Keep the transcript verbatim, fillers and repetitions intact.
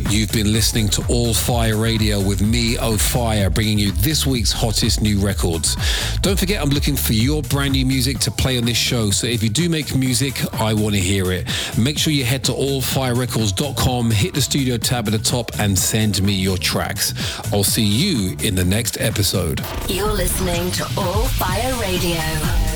You've been listening to All Fire Radio with me, O Fire, bringing you this week's hottest new records. Don't forget, I'm looking for your brand new music to play on this show, so if you do make music, I want to hear it. Make sure you head to all fire records dot com, hit the studio tab at the top, and send me your tracks. I'll see you in the next episode. You're listening to All Fire Radio.